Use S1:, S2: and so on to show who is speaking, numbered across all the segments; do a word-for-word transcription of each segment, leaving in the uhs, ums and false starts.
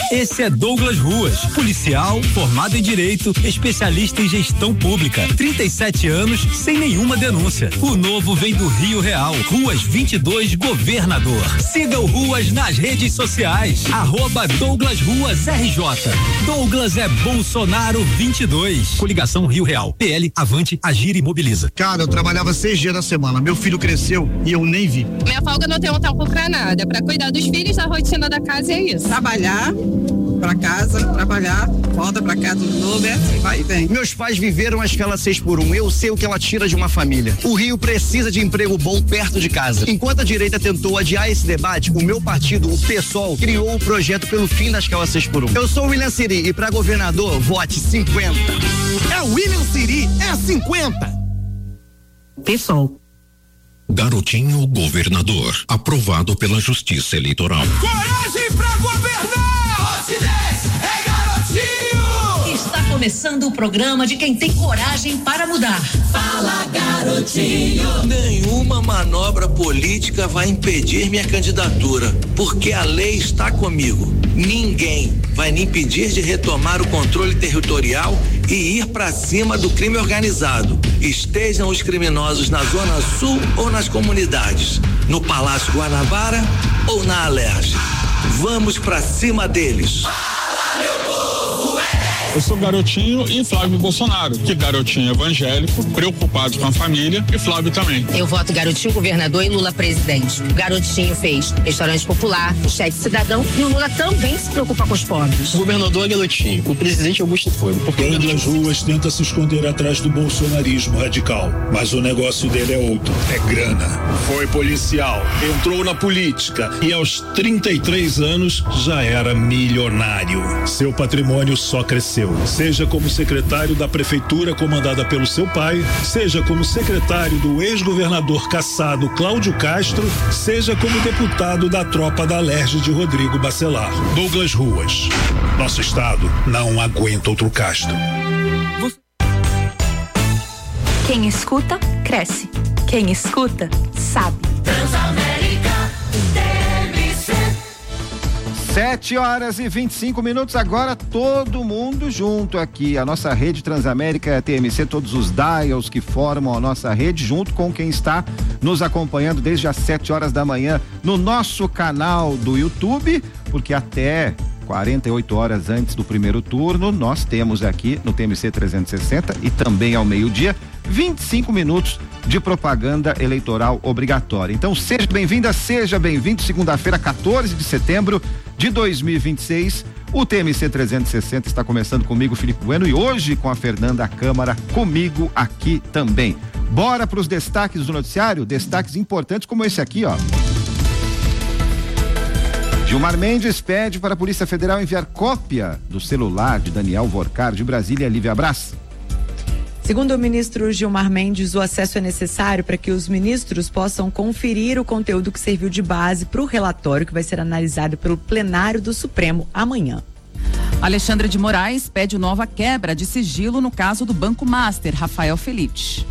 S1: Esse é Douglas Ruas, policial, formado em Direito, especialista em gestão pública, trinta e sete anos, sem nenhuma denúncia. O novo vem do Rio Real, Ruas vinte e dois, Governador. Siga o Ruas nas redes sociais, arroba Douglas Ruas R J. Douglas é Bolsonaro vinte e dois. Coligação Rio Real, P L, Avante, Agir e Mobiliza.
S2: Cara, eu trabalhava seis dias na semana, meu filho cresceu e eu nem vi.
S3: Minha folga não tem um tempo pra nada, pra cuidar dos filhos, da rotina da casa, é isso.
S4: Trabalhar pra casa, trabalhar, volta pra casa de novo, é assim, vai e vem.
S2: Meus pais viveram a escala seis por um, eu sei o que ela tira de uma família. O Rio precisa de emprego bom perto de casa. Enquanto a direita tentou adiar esse debate, o meu partido, o PSOL, criou o projeto pelo fim da escala seis por um. Eu sou o William Siri e pra governador, vote cinquenta. É o William Siri, é cinquenta.
S5: PSOL.
S6: Garotinho Governador, aprovado pela Justiça Eleitoral.
S7: Coragem pra governar! Vote dez, é Garotinho!
S5: Está começando o programa de quem tem coragem para mudar.
S7: Fala, Garotinho!
S8: Nenhuma manobra política vai impedir minha candidatura, porque a lei está comigo. Ninguém vai me impedir de retomar o controle territorial e ir para cima do crime organizado. Estejam os criminosos na Zona Sul ou nas comunidades, no Palácio Guanabara ou na Alerj. Vamos para cima deles.
S9: Eu sou Garotinho e Flávio Bolsonaro, que Garotinho evangélico, preocupado com a família, e Flávio também.
S10: Eu voto Garotinho governador e Lula presidente. O Garotinho fez restaurante popular, o chefe cidadão, e o Lula também se preocupa com os pobres.
S11: O governador é Garotinho, o presidente Augusto Fogo.
S12: Porque Douglas Ruas tenta se esconder atrás do bolsonarismo radical, mas o negócio dele é outro, é grana. Foi policial, entrou na política e aos trinta e três anos já era milionário. Seu patrimônio só cresceu. Seja como secretário da prefeitura comandada pelo seu pai, seja como secretário do ex-governador cassado Cláudio Castro, seja como deputado da tropa da Alerj de Rodrigo Bacelar. Douglas Ruas. Nosso estado não aguenta outro Castro.
S13: Quem escuta, cresce. Quem escuta, sabe.
S7: Transamérica,
S14: Sete horas e vinte e cinco minutos, agora todo mundo junto aqui, a nossa rede Transamérica T M C, todos os dials que formam a nossa rede, junto com quem está nos acompanhando desde as sete horas da manhã no nosso canal do YouTube, porque até quarenta e oito horas antes do primeiro turno, nós temos aqui no T M C trezentos e sessenta e também ao meio-dia, vinte e cinco minutos de propaganda eleitoral obrigatória. Então seja bem-vinda, seja bem-vindo, segunda-feira, quatorze de setembro de dois mil e vinte e seis, o T M C trezentos e sessenta está começando comigo, Felipe Bueno, e hoje com a Fernanda Câmara, comigo aqui também. Bora para os destaques do noticiário, destaques importantes como esse aqui, ó. Gilmar Mendes pede para a Polícia Federal enviar cópia do celular de Daniel Vorcar, de Brasília, Lívia Brás.
S15: Segundo o ministro Gilmar Mendes, o acesso é necessário para que os ministros possam conferir o conteúdo que serviu de base para o relatório que vai ser analisado pelo plenário do Supremo amanhã.
S16: Alexandre de Moraes pede nova quebra de sigilo no caso do Banco Master, Rafael Felite.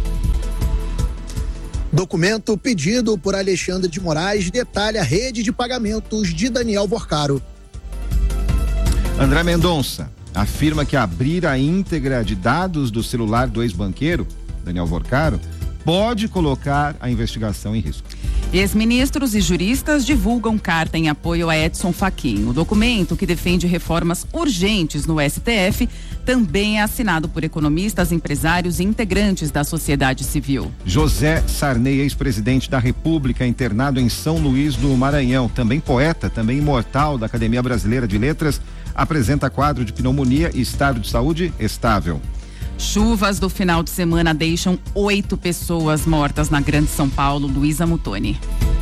S17: Documento pedido por Alexandre de Moraes detalha a rede de pagamentos de Daniel Vorcaro.
S14: André Mendonça afirma que abrir a íntegra de dados do celular do ex-banqueiro, Daniel Vorcaro, pode colocar a investigação em risco.
S16: Ex-ministros e juristas divulgam carta em apoio a Edson Fachin. O documento, que defende reformas urgentes no S T F, também é assinado por economistas, empresários e integrantes da sociedade civil.
S14: José Sarney, ex-presidente da República, internado em São Luís do Maranhão, também poeta, também imortal da Academia Brasileira de Letras, apresenta quadro de pneumonia e estado de saúde estável.
S16: Chuvas do final de semana deixam oito pessoas mortas na Grande São Paulo. Luísa Mutoni.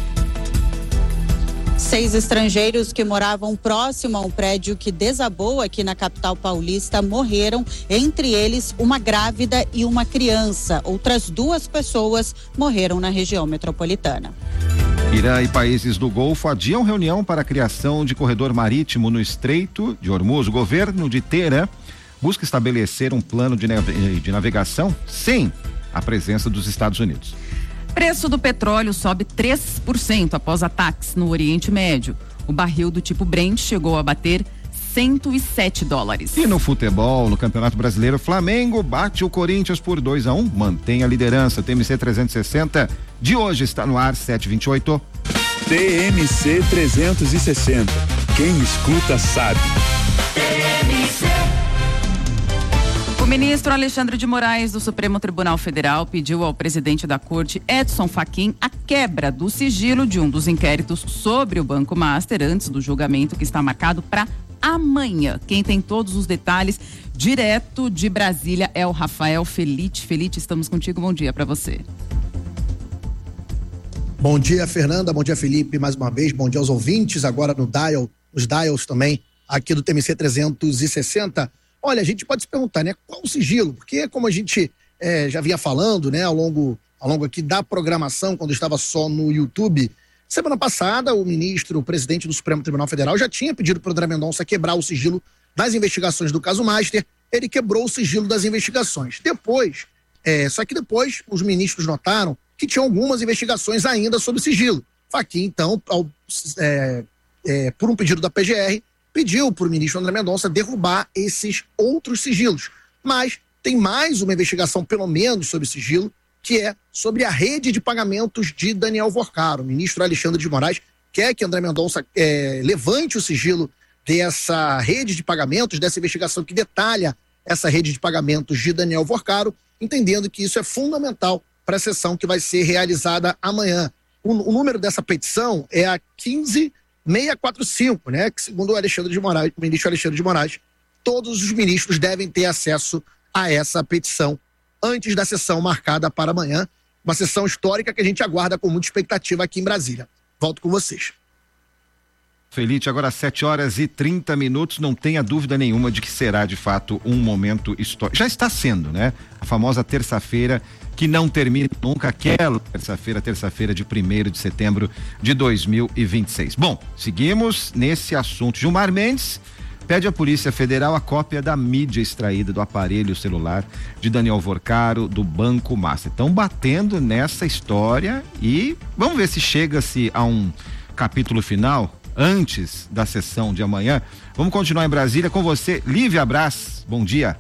S18: Seis estrangeiros que moravam próximo a um prédio que desabou aqui na capital paulista morreram, entre eles uma grávida e uma criança. Outras duas pessoas morreram na região metropolitana.
S14: Irã e países do Golfo adiam reunião para a criação de corredor marítimo no Estreito de Hormuz. O governo de Teherã busca estabelecer um plano de, nav- de navegação sem a presença dos Estados Unidos.
S16: Preço do petróleo sobe três por cento após ataques no Oriente Médio. O barril do tipo Brent chegou a bater cento e sete dólares.
S14: E no futebol, no Campeonato Brasileiro, Flamengo bate o Corinthians por dois a um, mantém a liderança. T M C trezentos e sessenta de hoje está no ar, sete e vinte e oito.
S19: T M C trezentos e sessenta. Quem escuta sabe.
S16: O ministro Alexandre de Moraes do Supremo Tribunal Federal pediu ao presidente da Corte, Edson Fachin, a quebra do sigilo de um dos inquéritos sobre o Banco Master antes do julgamento que está marcado para amanhã. Quem tem todos os detalhes direto de Brasília é o Rafael Felite. Felite, estamos contigo. Bom dia para você.
S17: Bom dia, Fernanda. Bom dia, Felipe. Mais uma vez, bom dia aos ouvintes. Agora no dial, os dials também aqui do T M C trezentos e sessenta. Olha, a gente pode se perguntar, né? Qual o sigilo? Porque como a gente é, já vinha falando, né? Ao longo, ao longo aqui da programação, quando estava só no YouTube, semana passada o ministro, o presidente do Supremo Tribunal Federal já tinha pedido para o André Mendonça quebrar o sigilo das investigações do caso Master. Ele quebrou o sigilo das investigações. Depois, é, só que depois os ministros notaram que tinham algumas investigações ainda sob sigilo. Fachin, então, ao, é, é, por um pedido da P G R, pediu para o ministro André Mendonça derrubar esses outros sigilos. Mas tem mais uma investigação, pelo menos, sobre sigilo, que é sobre a rede de pagamentos de Daniel Vorcaro. O ministro Alexandre de Moraes quer que André Mendonça é, levante o sigilo dessa rede de pagamentos, dessa investigação que detalha essa rede de pagamentos de Daniel Vorcaro, entendendo que isso é fundamental para a sessão que vai ser realizada amanhã. O, o número dessa petição é a quinze mil seiscentos e quarenta e cinco, né? Que segundo o Alexandre de Moraes, o ministro Alexandre de Moraes, todos os ministros devem ter acesso a essa petição antes da sessão marcada para amanhã. Uma sessão histórica que a gente aguarda com muita expectativa aqui em Brasília. Volto com vocês.
S14: Felite, agora às sete horas e trinta minutos, não tenha dúvida nenhuma de que será de fato um momento histórico. Já está sendo, né? A famosa terça-feira que não termina nunca, aquela terça-feira, terça-feira de primeiro de setembro de dois mil e vinte e seis. Bom, seguimos nesse assunto. Gilmar Mendes pede à Polícia Federal a cópia da mídia extraída do aparelho celular de Daniel Vorcaro do Banco Master. Estão batendo nessa história e vamos ver se chega-se a um capítulo final antes da sessão de amanhã. Vamos continuar em Brasília com você, Lívia Braz. Bom dia.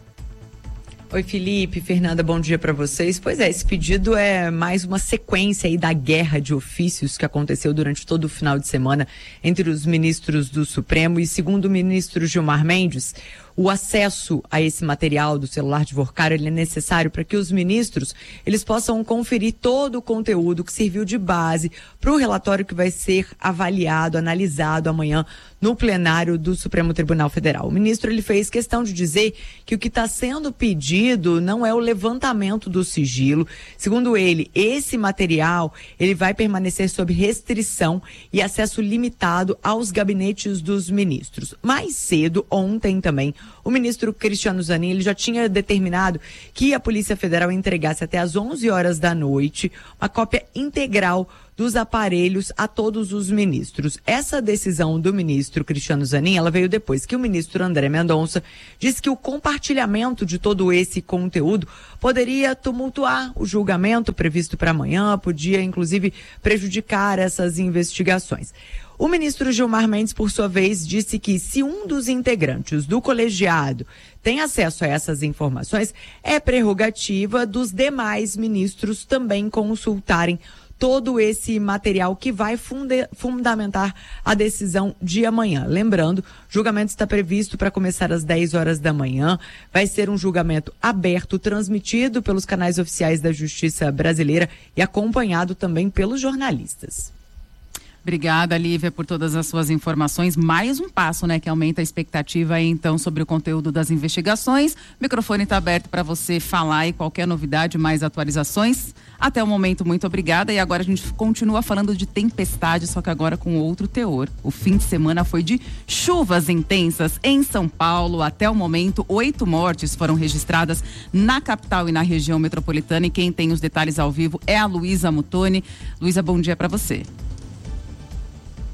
S15: Oi, Felipe, Fernanda, bom dia para vocês. Pois é, esse pedido é mais uma sequência aí da guerra de ofícios que aconteceu durante todo o final de semana entre os ministros do Supremo e, segundo o ministro Gilmar Mendes, o acesso a esse material do celular de Vorcaro, ele é necessário para que os ministros eles possam conferir todo o conteúdo que serviu de base para o relatório que vai ser avaliado, analisado amanhã no plenário do Supremo Tribunal Federal. O ministro ele fez questão de dizer que o que está sendo pedido não é o levantamento do sigilo. Segundo ele, esse material ele vai permanecer sob restrição e acesso limitado aos gabinetes dos ministros. Mais cedo, ontem também, o ministro Cristiano Zanin ele já tinha determinado que a Polícia Federal entregasse até às onze horas da noite uma cópia integral dos aparelhos a todos os ministros. Essa decisão do ministro Cristiano Zanin, ela veio depois que o ministro André Mendonça disse que o compartilhamento de todo esse conteúdo poderia tumultuar o julgamento previsto para amanhã, podia inclusive prejudicar essas investigações. O ministro Gilmar Mendes, por sua vez, disse que se um dos integrantes do colegiado tem acesso a essas informações, é prerrogativa dos demais ministros também consultarem todo esse material que vai funde, fundamentar a decisão de amanhã. Lembrando, o julgamento está previsto para começar às dez horas da manhã. Vai ser um julgamento aberto, transmitido pelos canais oficiais da Justiça Brasileira e acompanhado também pelos jornalistas.
S16: Obrigada, Lívia, por todas as suas informações. Mais um passo, né, que aumenta a expectativa aí, então, sobre o conteúdo das investigações. O microfone está aberto para você falar e qualquer novidade, mais atualizações. Até o momento, muito obrigada. E agora a gente continua falando de tempestade, só que agora com outro teor. O fim de semana foi de chuvas intensas em São Paulo. Até o momento, oito mortes foram registradas na capital e na região metropolitana. E quem tem os detalhes ao vivo é a Luísa Mutoni. Luísa, bom dia para você.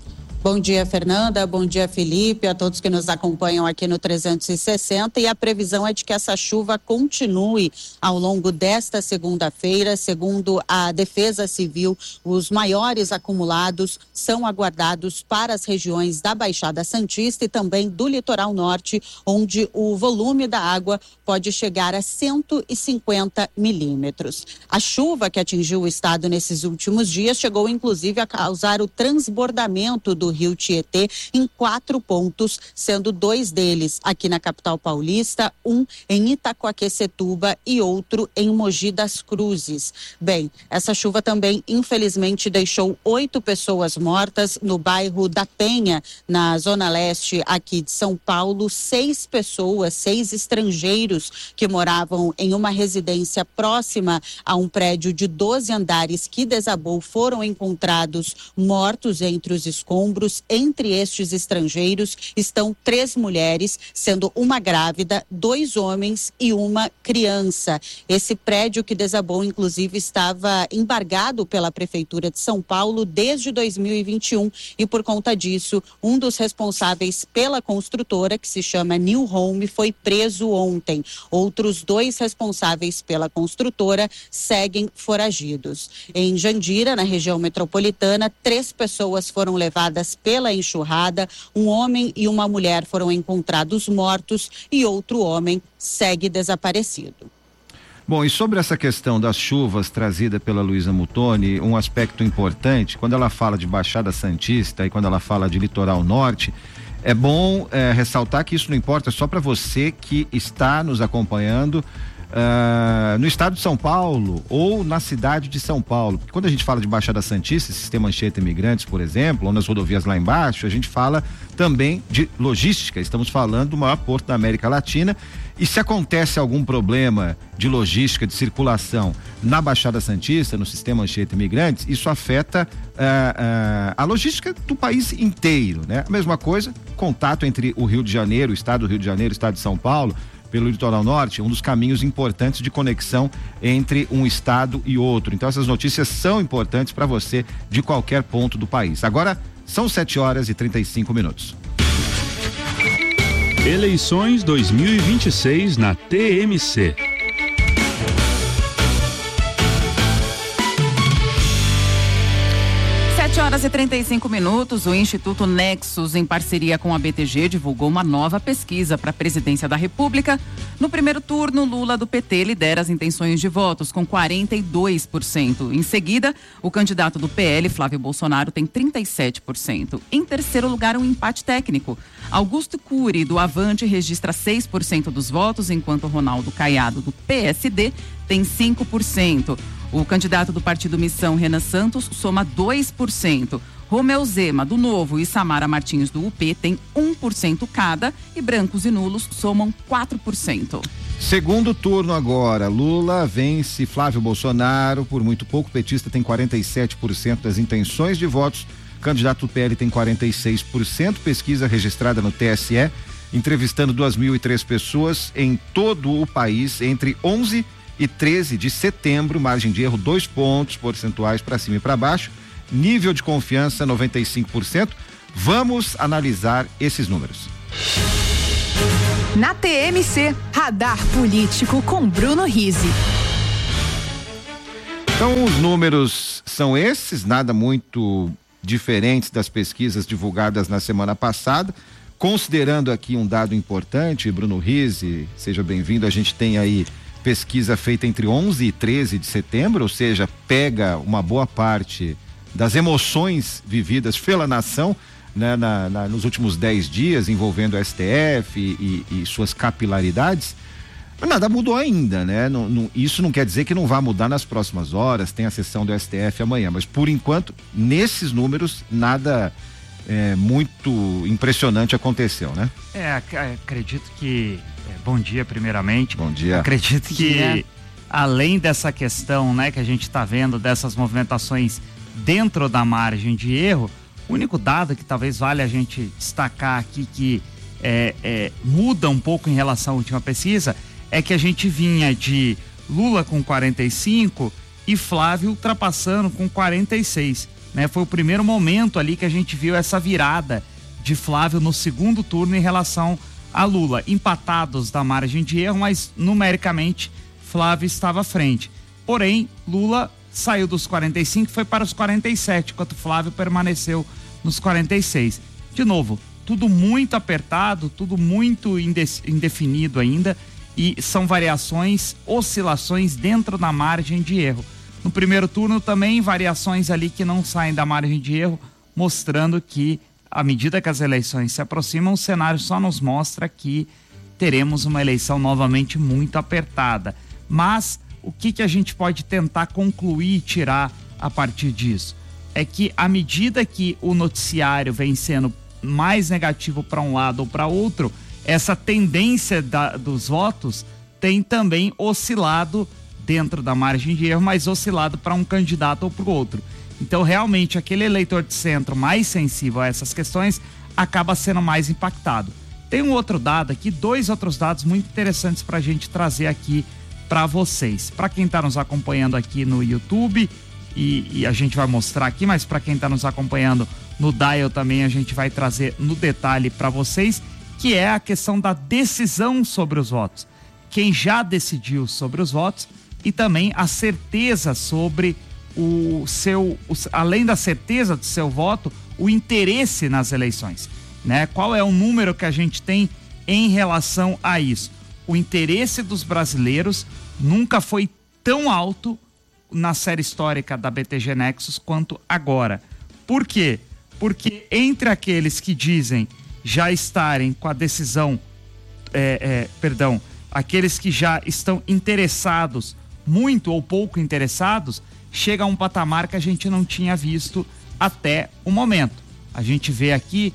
S18: Bom dia, Fernanda. Bom dia, Felipe, a todos que nos acompanham aqui no trezentos e sessenta. E a previsão é de que essa chuva continue ao longo desta segunda-feira. Segundo a Defesa Civil, os maiores acumulados são aguardados para as regiões da Baixada Santista e também do Litoral Norte, onde o volume da água pode chegar a cento e cinquenta milímetros. A chuva que atingiu o estado nesses últimos dias chegou, inclusive, a causar o transbordamento do Rio Tietê em quatro pontos, sendo dois deles aqui na capital paulista, um em Itacoaquecetuba e outro em Mogi das Cruzes. Bem, essa chuva também, infelizmente, deixou oito pessoas mortas no bairro da Penha, na zona leste aqui de São Paulo. Seis pessoas, seis estrangeiros que moravam em uma residência próxima a um prédio de doze andares que desabou foram encontrados mortos entre os escombros. Entre estes estrangeiros estão três mulheres, sendo uma grávida, dois homens e uma criança. Esse prédio que desabou, inclusive, estava embargado pela Prefeitura de São Paulo desde dois mil e vinte e um e, por conta disso, um dos responsáveis pela construtora, que se chama New Home, foi preso ontem. Outros dois responsáveis pela construtora seguem foragidos. Em Jandira, na região metropolitana, três pessoas foram levadas pela enxurrada, um homem e uma mulher foram encontrados mortos e outro homem segue desaparecido.
S14: Bom, e sobre essa questão das chuvas trazida pela Luísa Muttoni, um aspecto importante, quando ela fala de Baixada Santista e quando ela fala de Litoral Norte, é bom é, ressaltar que isso não importa só para você que está nos acompanhando Uh, no estado de São Paulo ou na cidade de São Paulo. Porque quando a gente fala de Baixada Santista, Sistema Anchieta Imigrantes, por exemplo, ou nas rodovias lá embaixo, a gente fala também de logística. Estamos falando do maior porto da América Latina. E se acontece algum problema de logística, de circulação na Baixada Santista, no Sistema Anchieta Imigrantes, isso afeta uh, uh, a logística do país inteiro, né? A mesma coisa, contato entre o Rio de Janeiro, o estado do Rio de Janeiro, o estado de São Paulo, pelo Litoral Norte, um dos caminhos importantes de conexão entre um estado e outro. Então essas notícias são importantes para você de qualquer ponto do país. Agora são sete horas e trinta e cinco minutos.
S19: Eleições dois mil e vinte e seis na T M C.
S16: sete horas e trinta e cinco minutos, o Instituto Nexus, em parceria com a B T G, divulgou uma nova pesquisa para a presidência da República. No primeiro turno, Lula do P T lidera as intenções de votos com quarenta e dois por cento. Em seguida, o candidato do P L, Flávio Bolsonaro, tem trinta e sete por cento. Em terceiro lugar, um empate técnico. Augusto Cury, do Avante, registra seis por cento dos votos, enquanto Ronaldo Caiado, do P S D, tem cinco por cento. O candidato do Partido Missão, Renan Santos, soma dois por cento. Romeu Zema, do Novo, e Samara Martins, do U P, tem um por cento cada, e brancos e nulos somam quatro por cento.
S14: Segundo turno agora, Lula vence Flávio Bolsonaro por muito pouco. O petista tem quarenta e sete por cento das intenções de votos. O candidato do P L tem quarenta e seis por cento. Pesquisa registrada no T S E, entrevistando duas mil e três pessoas em todo o país entre onze e treze de setembro, margem de erro dois pontos percentuais para cima e para baixo, nível de confiança noventa e cinco por cento. Vamos analisar esses números.
S13: Na T M C, Radar Político com Bruno Rizzi.
S14: Então os números são esses, nada muito diferentes das pesquisas divulgadas na semana passada. Considerando aqui um dado importante, Bruno Rizzi, seja bem-vindo, a gente tem aí pesquisa feita entre onze e treze de setembro, ou seja, pega uma boa parte das emoções vividas pela nação, né, na, na, nos últimos dez dias, envolvendo o S T F e, e, e suas capilaridades. Mas nada mudou ainda, né? Não, não, isso não quer dizer que não vai mudar nas próximas horas, tem a sessão do S T F amanhã, mas por enquanto, nesses números, nada é, muito impressionante aconteceu, né?
S20: É, acredito que É, bom dia, primeiramente.
S14: Bom dia.
S20: Acredito que,
S14: dia.
S20: além dessa questão, né, que a gente está vendo, dessas movimentações dentro da margem de erro, o único dado que talvez vale a gente destacar aqui que é, é, muda um pouco em relação à última pesquisa é que a gente vinha de Lula com quarenta e cinco e Flávio ultrapassando com quarenta e seis. né? Foi o primeiro momento ali que a gente viu essa virada de Flávio no segundo turno em relação a Lula. Empatados da margem de erro, mas numericamente Flávio estava à frente. Porém, Lula saiu dos quarenta e cinco e foi para os quarenta e sete, enquanto Flávio permaneceu nos quarenta e seis. De novo, tudo muito apertado, tudo muito indefinido ainda, e são variações, oscilações dentro da margem de erro. No primeiro turno também variações ali que não saem da margem de erro, mostrando que à medida que as eleições se aproximam, o cenário só nos mostra que teremos uma eleição novamente muito apertada. Mas o que, que a gente pode tentar concluir e tirar a partir disso? É que à medida que o noticiário vem sendo mais negativo para um lado ou para outro, essa tendência da, dos votos tem também oscilado dentro da margem de erro, mas oscilado para um candidato ou para o outro. Então, realmente, aquele eleitor de centro mais sensível a essas questões acaba sendo mais impactado. Tem um outro dado aqui, dois outros dados muito interessantes para a gente trazer aqui para vocês. Para quem está nos acompanhando aqui no YouTube, e, e a gente vai mostrar aqui, mas para quem está nos acompanhando no Dial também, a gente vai trazer no detalhe para vocês, que é a questão da decisão sobre os votos. Quem já decidiu sobre os votos e também a certeza sobre o seu, o, além da certeza do seu voto, o interesse nas eleições, né? Qual é o número que a gente tem em relação a isso? O interesse dos brasileiros nunca foi tão alto na série histórica da B T G Nexus quanto agora. Por quê? Porque entre aqueles que dizem já estarem com a decisão, é, é, perdão, aqueles que já estão interessados, muito ou pouco interessados, chega a um patamar que a gente não tinha visto até o momento. A gente vê aqui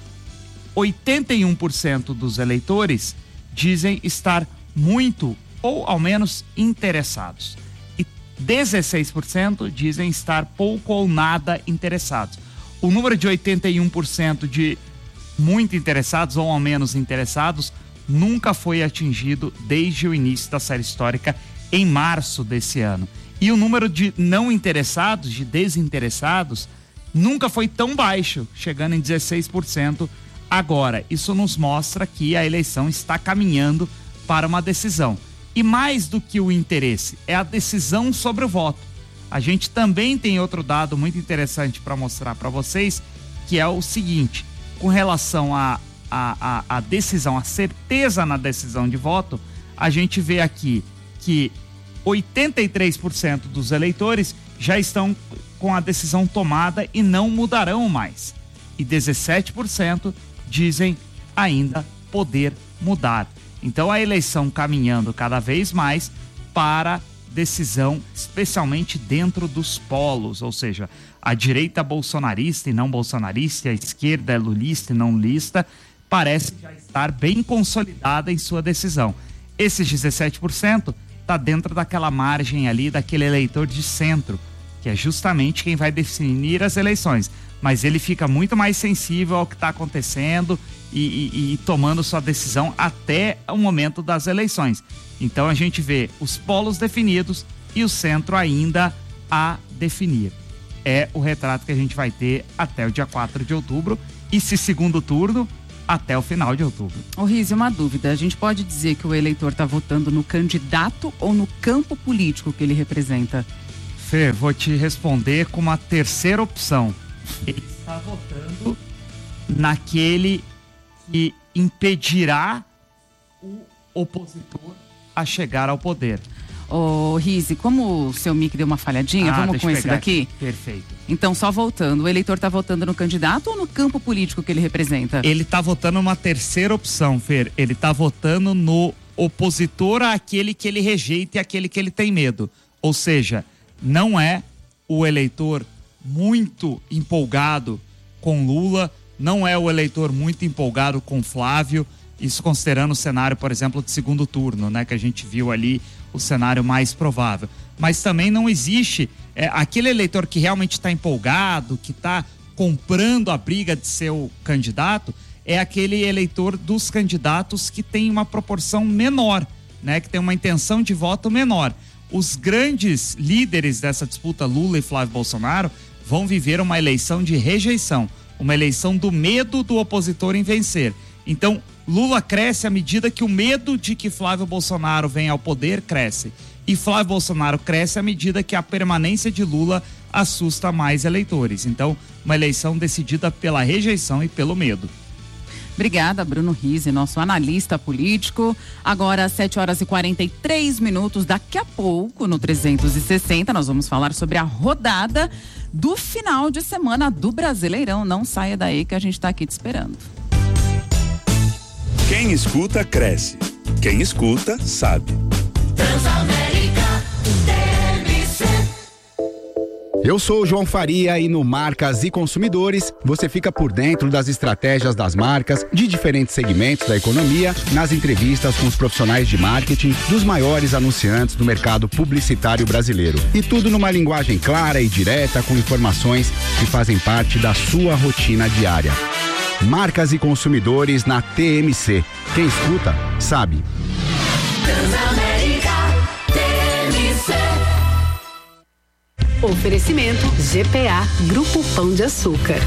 S20: oitenta e um por cento dos eleitores dizem estar muito ou ao menos interessados. E dezesseis por cento dizem estar pouco ou nada interessados. O número de oitenta e um por cento de muito interessados ou ao menos interessados nunca foi atingido desde o início da série histórica em março desse ano. E o número de não interessados, de desinteressados, nunca foi tão baixo, chegando em dezesseis por cento agora. Isso nos mostra que a eleição está caminhando para uma decisão. E mais do que o interesse, é a decisão sobre o voto. A gente também tem outro dado muito interessante para mostrar para vocês, que é o seguinte: com relação à a, a, a decisão, a certeza na decisão de voto, a gente vê aqui que oitenta e três por cento dos eleitores já estão com a decisão tomada e não mudarão mais. E dezessete por cento dizem ainda poder mudar. Então a eleição caminhando cada vez mais para decisão, especialmente dentro dos polos, ou seja, a direita bolsonarista e não bolsonarista, a esquerda lulista e não lulista, parece já estar bem consolidada em sua decisão. Esses dezessete por cento está dentro daquela margem ali, daquele eleitor de centro, que é justamente quem vai definir as eleições. Mas ele fica muito mais sensível ao que está acontecendo e, e, e tomando sua decisão até o momento das eleições. Então a gente vê os polos definidos e o centro ainda a definir. É o retrato que a gente vai ter até o dia quatro de outubro e, se segundo turno, até o final de outubro.
S16: Ô Riz, uma dúvida, a gente pode dizer que o eleitor está votando no candidato ou no campo político que ele representa?
S20: Fê, vou te responder com uma terceira opção. Ele está votando naquele que impedirá o opositor a chegar ao poder.
S16: Ô Rize, como o seu mic deu uma falhadinha, ah, vamos com esse daqui?
S20: Aqui. Perfeito.
S16: Então, só voltando, o eleitor está votando no candidato ou no campo político que ele representa?
S20: Ele está votando uma terceira opção, Fer. Ele está votando no opositor àquele que ele rejeita e àquele que ele tem medo. Ou seja, não é o eleitor muito empolgado com Lula, não é o eleitor muito empolgado com Flávio, isso considerando o cenário, por exemplo, de segundo turno, né, que a gente viu ali o cenário mais provável. Mas também não existe é, aquele eleitor que realmente está empolgado, que está comprando a briga de seu candidato, é aquele eleitor dos candidatos que tem uma proporção menor, né, que tem uma intenção de voto menor. Os grandes líderes dessa disputa, Lula e Flávio Bolsonaro, vão viver uma eleição de rejeição, uma eleição do medo do opositor em vencer. Então, Lula cresce à medida que o medo de que Flávio Bolsonaro venha ao poder cresce. E Flávio Bolsonaro cresce à medida que a permanência de Lula assusta mais eleitores. Então, uma eleição decidida pela rejeição e pelo medo.
S16: Obrigada, Bruno Rizzi, nosso analista político. Agora, às sete horas e quarenta e três minutos, daqui a pouco, no trezentos e sessenta, nós vamos falar sobre a rodada do final de semana do Brasileirão. Não saia daí que a gente está aqui te esperando.
S19: Quem escuta, cresce. Quem escuta, sabe.
S7: Transamérica T M C.
S21: Eu sou o João Faria e no Marcas e Consumidores você fica por dentro das estratégias das marcas de diferentes segmentos da economia, nas entrevistas com os profissionais de marketing dos maiores anunciantes do mercado publicitário brasileiro. E tudo numa linguagem clara e direta, com informações que fazem parte da sua rotina diária. Marcas e Consumidores na T M C. Quem escuta, sabe.
S7: Transamérica T M C.
S22: Oferecimento G P A Grupo Pão de Açúcar.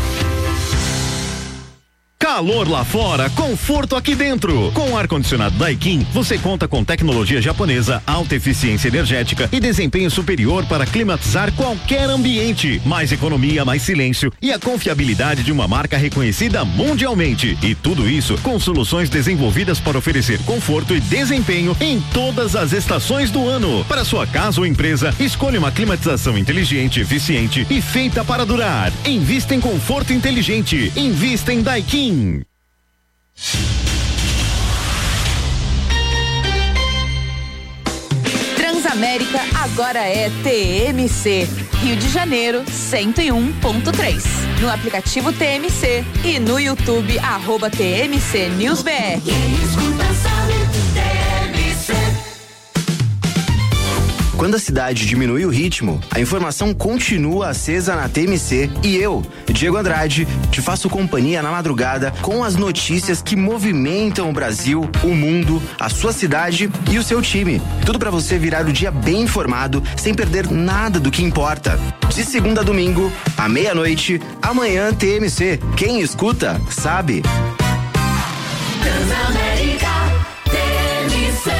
S23: Calor lá fora, conforto aqui dentro. Com o ar-condicionado Daikin, você conta com tecnologia japonesa, alta eficiência energética e desempenho superior para climatizar qualquer ambiente. Mais economia, mais silêncio e a confiabilidade de uma marca reconhecida mundialmente. E tudo isso com soluções desenvolvidas para oferecer conforto e desempenho em todas as estações do ano. Para sua casa ou empresa, escolha uma climatização inteligente, eficiente e feita para durar. Invista em conforto inteligente. Invista em Daikin.
S24: Transamérica agora é T M C. Rio de Janeiro, cento e um ponto três. No aplicativo T M C e no YouTube, arroba T M C News B R.
S2: Quando a cidade diminui o ritmo, a informação continua acesa na T M C e eu, Diego Andrade, te faço companhia na madrugada com as notícias que movimentam o Brasil, o mundo, a sua cidade e o seu time. Tudo para você virar o dia bem informado, sem perder nada do que importa. De segunda a domingo, à meia-noite, amanhã T M C. Quem escuta, sabe.
S7: Transamérica T M C.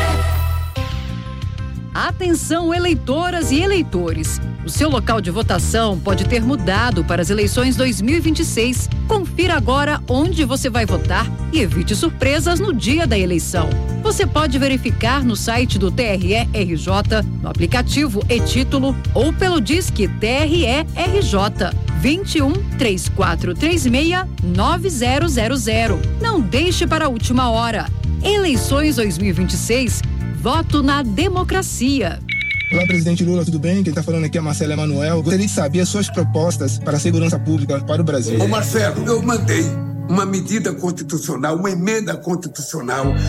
S25: Atenção, eleitoras e eleitores. O seu local de votação pode ter mudado para as eleições dois mil e vinte e seis. Confira agora onde você vai votar e evite surpresas no dia da eleição. Você pode verificar no site do T R E R J, no aplicativo e-Título ou pelo Disque T R E R J vinte e um, três quatro três seis, nove zero zero zero. Não deixe para a última hora. Eleições dois mil e vinte e seis. Voto na democracia.
S26: Olá, presidente Lula, tudo bem? Quem está falando aqui é Marcelo Emanuel. Gostaria de saber as suas propostas para a segurança pública para o Brasil.
S27: Ô Marcelo, eu mandei uma medida constitucional, uma emenda constitucional